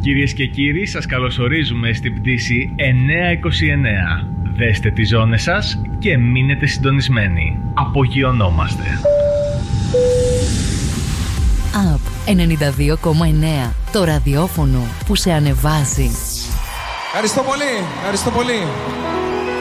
Κυρίες και κύριοι, σας καλωσορίζουμε στην πτήση 929. Δέστε τις ζώνες σας και μείνετε συντονισμένοι. Απογειωνόμαστε. ΑΠ 92,9. Το ραδιόφωνο που σε ανεβάζει. Ευχαριστώ πολύ. Ευχαριστώ πολύ.